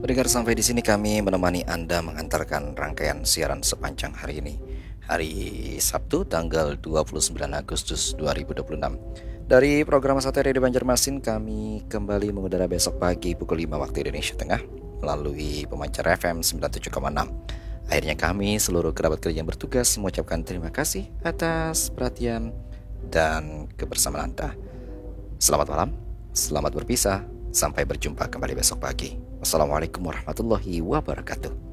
Pendengar, sampai di sini kami menemani Anda mengantarkan rangkaian siaran sepanjang hari ini. Hari Sabtu tanggal 29 Agustus 2026. Dari program Sate Radio Banjarmasin kami kembali mengudara besok pagi pukul 5 waktu Indonesia Tengah melalui pemancar FM 97,6. Akhirnya kami seluruh kerabat kerja yang bertugas mengucapkan terima kasih atas perhatian dan kebersamaan Anda. Selamat malam, selamat berpisah, sampai berjumpa kembali besok pagi. Wassalamualaikum warahmatullahi wabarakatuh.